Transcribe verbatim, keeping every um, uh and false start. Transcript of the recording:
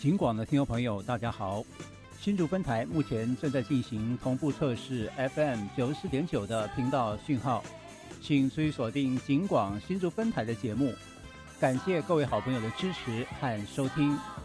警广的听众朋友大家好，新竹分台目前正在进行同步测试 F M 九十四点九 的频道讯号，请注意锁定警广新竹分台的节目。感谢各位好朋友的支持和收听。